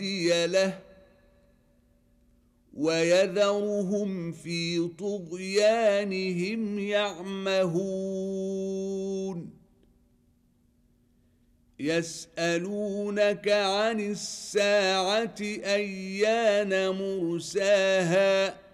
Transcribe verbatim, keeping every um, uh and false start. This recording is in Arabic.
هادي له ويذرهم في طغيانهم يعمهون يسألونك عن الساعة أيان مرساها